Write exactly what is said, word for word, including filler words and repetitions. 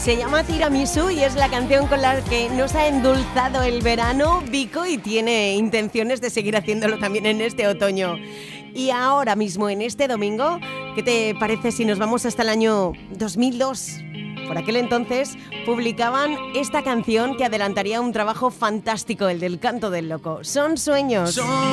Se llama Tiramisú y es la canción con la que nos ha endulzado el verano Vico y tiene intenciones de seguir haciéndolo también en este otoño. Y ahora mismo, en este domingo, ¿qué te parece si nos vamos hasta el año dos mil dos? Por aquel entonces publicaban esta canción que adelantaría un trabajo fantástico, el del Canto del Loco. Son sueños. Son